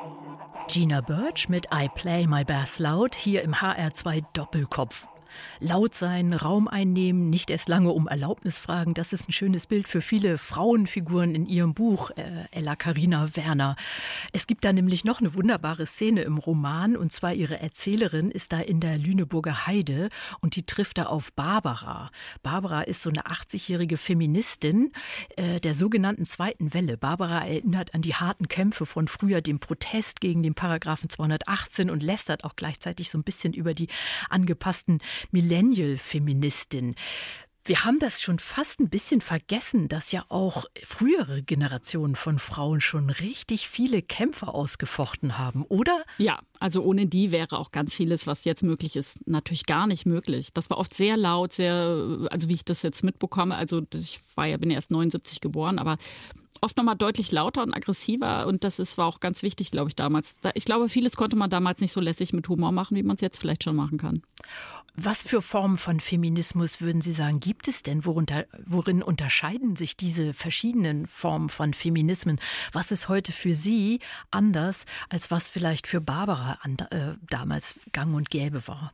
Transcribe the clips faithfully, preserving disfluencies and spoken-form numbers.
Gina Birch mit I Play My Bass Loud hier im H R zwei Doppelkopf. Laut sein, Raum einnehmen, nicht erst lange um Erlaubnis fragen, das ist ein schönes Bild für viele Frauenfiguren in ihrem Buch, äh, Ella Carina Werner. Es gibt da nämlich noch eine wunderbare Szene im Roman, und zwar ihre Erzählerin ist da in der Lüneburger Heide und die trifft da auf Barbara. Barbara ist so eine achtzigjährige Feministin äh, der sogenannten zweiten Welle. Barbara erinnert an die harten Kämpfe von früher, dem Protest gegen den Paragraphen zweihundertachtzehn, und lästert auch gleichzeitig so ein bisschen über die angepassten Millennial-Feministin. Wir haben das schon fast ein bisschen vergessen, dass ja auch frühere Generationen von Frauen schon richtig viele Kämpfe ausgefochten haben, oder? Ja, also ohne die wäre auch ganz vieles, was jetzt möglich ist, natürlich gar nicht möglich. Das war oft sehr laut, sehr, also wie ich das jetzt mitbekomme, also ich war ja, bin ja erst neunundsiebzig geboren, aber oft nochmal deutlich lauter und aggressiver, und das ist, war auch ganz wichtig, glaube ich, damals. Ich glaube, vieles konnte man damals nicht so lässig mit Humor machen, wie man es jetzt vielleicht schon machen kann. Was für Formen von Feminismus, würden Sie sagen, gibt es denn? Worunter, worin unterscheiden sich diese verschiedenen Formen von Feminismen? Was ist heute für Sie anders, als was vielleicht für Barbara an, äh, damals gang und gäbe war?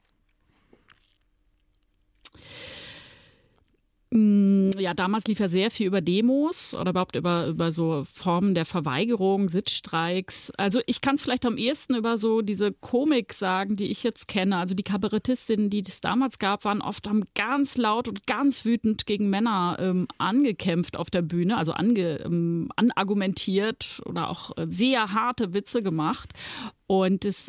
Ja, damals lief ja sehr viel über Demos oder überhaupt über, über so Formen der Verweigerung, Sitzstreiks. Also ich kann es vielleicht am ehesten über so diese Komik sagen, die ich jetzt kenne. Also die Kabarettistinnen, die es damals gab, waren oft haben ganz laut und ganz wütend gegen Männer ähm, angekämpft auf der Bühne, also ange, ähm, anargumentiert oder auch sehr harte Witze gemacht. Und das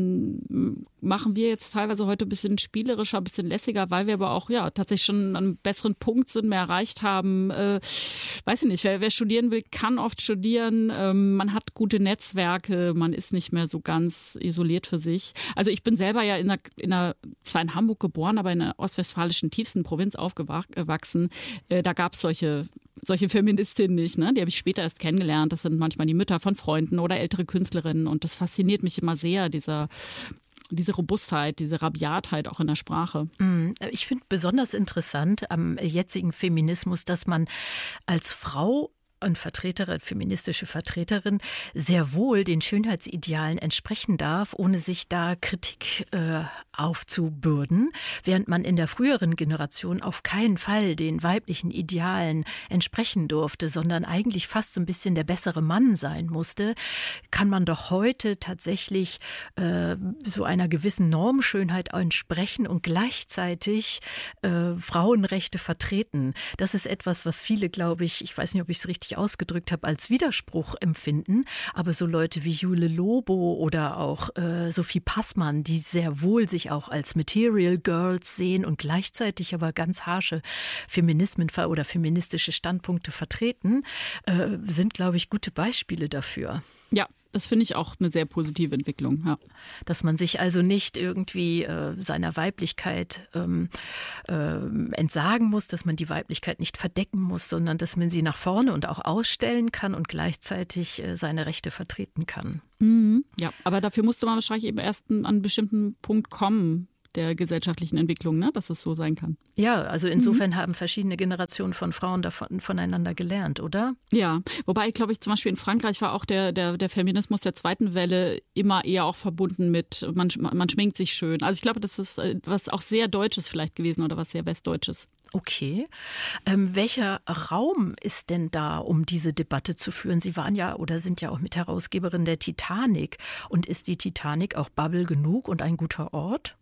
ähm, machen wir jetzt teilweise heute ein bisschen spielerischer, ein bisschen lässiger, weil wir aber auch ja tatsächlich schon an einem besseren Punkt sind, mehr erreicht haben. Äh, weiß ich nicht, wer, wer studieren will, kann oft studieren. Ähm, man hat gute Netzwerke, man ist nicht mehr so ganz isoliert für sich. Also ich bin selber ja in einer, in einer zwar in Hamburg geboren, aber in der ostwestfälischen tiefsten Provinz aufgewachsen. Äh, da gab es solche solche Feministinnen nicht, ne? Die habe ich später erst kennengelernt. Das sind manchmal die Mütter von Freunden oder ältere Künstlerinnen. Und das fasziniert mich immer sehr, dieser, diese Robustheit, diese Rabiatheit auch in der Sprache. Ich finde besonders interessant am jetzigen Feminismus, dass man als Frau und Vertreterin, feministische Vertreterin, sehr wohl den Schönheitsidealen entsprechen darf, ohne sich da Kritik äh, aufzubürden, während man in der früheren Generation auf keinen Fall den weiblichen Idealen entsprechen durfte, sondern eigentlich fast so ein bisschen der bessere Mann sein musste, kann man doch heute tatsächlich äh, so einer gewissen Normschönheit entsprechen und gleichzeitig äh, Frauenrechte vertreten. Das ist etwas, was viele, glaube ich, ich weiß nicht, ob ich es richtig ausgedrückt habe, als Widerspruch empfinden. Aber so Leute wie Jule Lobo oder auch äh, Sophie Passmann, die sehr wohl sich auch als Material Girls sehen und gleichzeitig aber ganz harsche Feminismen oder feministische Standpunkte vertreten, äh, sind, glaube ich, gute Beispiele dafür. Ja, das finde ich auch eine sehr positive Entwicklung. Ja. Dass man sich also nicht irgendwie äh, seiner Weiblichkeit ähm, äh, entsagen muss, dass man die Weiblichkeit nicht verdecken muss, sondern dass man sie nach vorne und auch ausstellen kann und gleichzeitig äh, seine Rechte vertreten kann. Mhm. Ja, aber dafür musste man wahrscheinlich eben erst an einen bestimmten Punkt kommen der gesellschaftlichen Entwicklung, ne? Dass es so sein kann. Ja, also insofern mhm. haben verschiedene Generationen von Frauen davon, voneinander gelernt, oder? Ja, wobei, glaube ich, zum Beispiel in Frankreich war auch der, der, der Feminismus der zweiten Welle immer eher auch verbunden mit, man, man schminkt sich schön. Also ich glaube, das ist was auch sehr Deutsches vielleicht gewesen oder was sehr Westdeutsches. Okay. Ähm, welcher Raum ist denn da, um diese Debatte zu führen? Sie waren ja oder sind ja auch Mitherausgeberin der Titanic. Und ist die Titanic auch Bubble genug und ein guter Ort?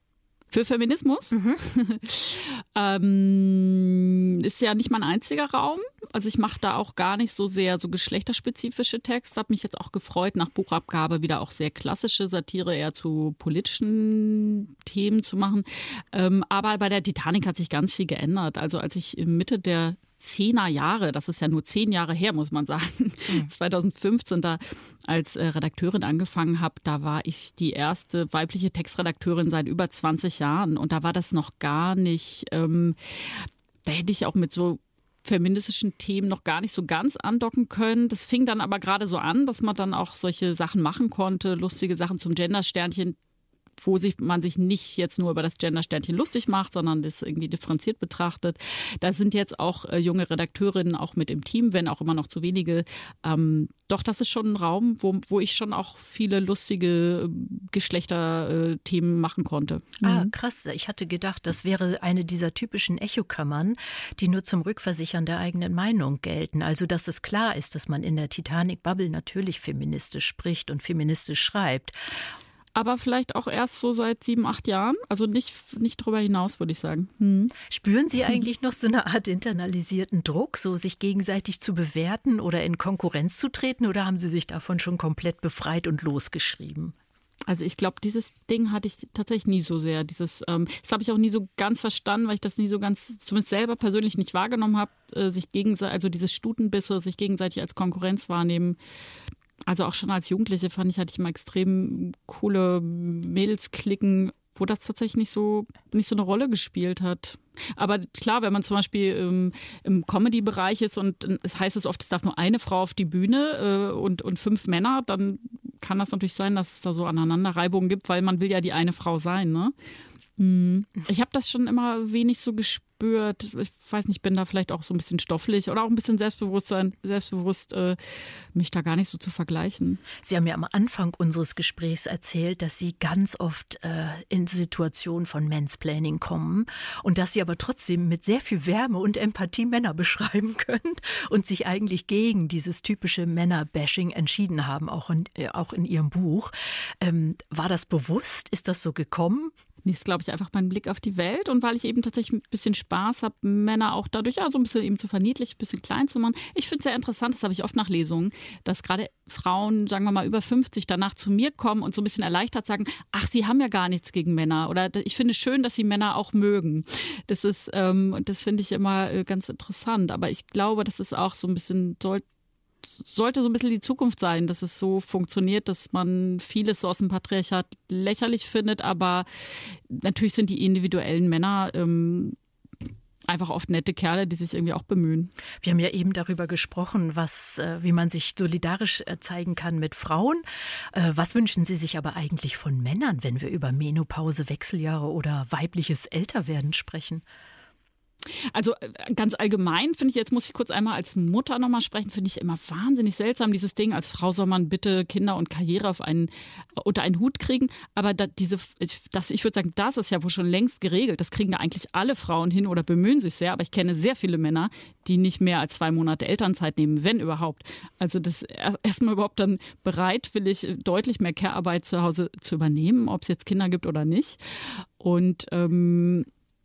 Für Feminismus? Mhm. ähm, ist ja nicht mein einziger Raum. Also ich mache da auch gar nicht so sehr so geschlechterspezifische Texte. Hat mich jetzt auch gefreut, nach Buchabgabe wieder auch sehr klassische Satire eher zu politischen Themen zu machen. Ähm, aber bei der Titanic hat sich ganz viel geändert. Also als ich Mitte der Zehner Jahre, das ist ja nur zehn Jahre her, muss man sagen, mhm. zweitausendfünfzehn da als äh, Redakteurin angefangen habe, da war ich die erste weibliche Textredakteurin seit über zwanzig Jahren und da war das noch gar nicht, ähm, da hätte ich auch mit so feministischen Themen noch gar nicht so ganz andocken können. Das fing dann aber gerade so an, dass man dann auch solche Sachen machen konnte, lustige Sachen zum Gendersternchen. wo sich, man sich nicht jetzt nur über das Gender-Sternchen lustig macht, sondern das irgendwie differenziert betrachtet. Da sind jetzt auch äh, junge Redakteurinnen auch mit im Team, wenn auch immer noch zu wenige. Ähm, doch, das ist schon ein Raum, wo, wo ich schon auch viele lustige äh, Geschlechterthemen äh, machen konnte. Ah, krass. Ich hatte gedacht, das wäre eine dieser typischen Echokammern, die nur zum Rückversichern der eigenen Meinung gelten. Also, dass es klar ist, dass man in der Titanic-Bubble natürlich feministisch spricht und feministisch schreibt. Aber vielleicht auch erst so seit sieben, acht Jahren. Also nicht, nicht darüber hinaus, würde ich sagen. Hm. Spüren Sie eigentlich noch so eine Art internalisierten Druck, so sich gegenseitig zu bewerten oder in Konkurrenz zu treten? Oder haben Sie sich davon schon komplett befreit und losgeschrieben? Also ich glaube, dieses Ding hatte ich tatsächlich nie so sehr. Dieses, ähm, das habe ich auch nie so ganz verstanden, weil ich das nie so ganz, zumindest selber persönlich nicht wahrgenommen habe, äh, sich gegenseitig, also dieses Stutenbisse, sich gegenseitig als Konkurrenz wahrnehmen. Also auch schon als Jugendliche fand ich, hatte ich immer extrem coole Mädelsklicken, wo das tatsächlich nicht so, nicht so eine Rolle gespielt hat. Aber klar, wenn man zum Beispiel ähm, im Comedy-Bereich ist und es heißt es oft, es darf nur eine Frau auf die Bühne äh, und, und fünf Männer, dann kann das natürlich sein, dass es da so Aneinanderreibungen gibt, weil man will ja die eine Frau sein, ne? Ich habe das schon immer wenig so gespürt. Ich weiß nicht, bin da vielleicht auch so ein bisschen stofflich oder auch ein bisschen Selbstbewusstsein, selbstbewusst, äh, mich da gar nicht so zu vergleichen. Sie haben ja am Anfang unseres Gesprächs erzählt, dass Sie ganz oft äh, in Situationen von Mansplaining kommen und dass Sie aber trotzdem mit sehr viel Wärme und Empathie Männer beschreiben können und sich eigentlich gegen dieses typische Männerbashing entschieden haben, auch in, äh, auch in Ihrem Buch. Ähm, war das bewusst? Ist das so gekommen? Das ist, glaube ich, einfach mein Blick auf die Welt und weil ich eben tatsächlich ein bisschen Spaß habe, Männer auch dadurch ja, so ein bisschen eben zu verniedlichen, ein bisschen klein zu machen. Ich finde es sehr interessant, das habe ich oft nach Lesungen, dass gerade Frauen, sagen wir mal über fünfzig, danach zu mir kommen und so ein bisschen erleichtert sagen, ach, sie haben ja gar nichts gegen Männer oder ich finde es schön, dass sie Männer auch mögen. Das ist, ähm, das finde ich immer ganz interessant, aber ich glaube, das ist auch so ein bisschen, soll, sollte so ein bisschen die Zukunft sein, dass es so funktioniert, dass man vieles so aus dem Patriarchat lächerlich findet, aber natürlich sind die individuellen Männer ähm, einfach oft nette Kerle, die sich irgendwie auch bemühen. Wir haben ja eben darüber gesprochen, was, äh, wie man sich solidarisch äh, zeigen kann mit Frauen. Äh, was wünschen Sie sich aber eigentlich von Männern, wenn wir über Menopause, Wechseljahre oder weibliches Älterwerden sprechen? Also ganz allgemein finde ich, jetzt muss ich kurz einmal als Mutter nochmal sprechen, finde ich immer wahnsinnig seltsam, dieses Ding, als Frau soll man bitte Kinder und Karriere auf einen, unter einen Hut kriegen, aber da, diese, das, ich würde sagen, das ist ja wohl schon längst geregelt, das kriegen da eigentlich alle Frauen hin oder bemühen sich sehr, aber ich kenne sehr viele Männer, die nicht mehr als zwei Monate Elternzeit nehmen, wenn überhaupt. Also das erstmal überhaupt dann bereitwillig deutlich mehr Care-Arbeit zu Hause zu übernehmen, ob es jetzt Kinder gibt oder nicht und ähm,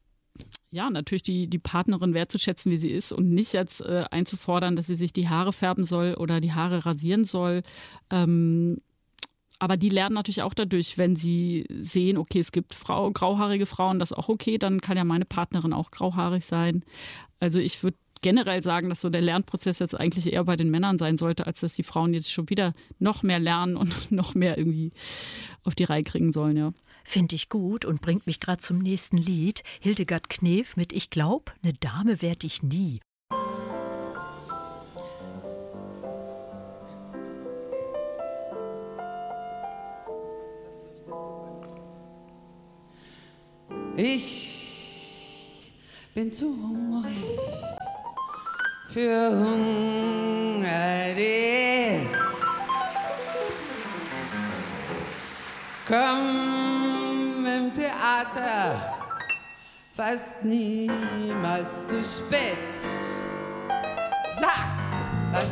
ja, natürlich die, die Partnerin wertzuschätzen, wie sie ist und nicht jetzt äh, einzufordern, dass sie sich die Haare färben soll oder die Haare rasieren soll. Ähm, aber die lernen natürlich auch dadurch, wenn sie sehen, okay, es gibt Frau, grauhaarige Frauen, das ist auch okay, dann kann ja meine Partnerin auch grauhaarig sein. Also ich würde generell sagen, dass so der Lernprozess jetzt eigentlich eher bei den Männern sein sollte, als dass die Frauen jetzt schon wieder noch mehr lernen und noch mehr irgendwie auf die Reihe kriegen sollen, ja. Finde ich gut und bringt mich gerade zum nächsten Lied. Hildegard Knef mit Ich glaub, ne Dame werd ich nie. Ich bin zu hungrig für Hunger jetzt. Komm im Theater fast niemals zu spät.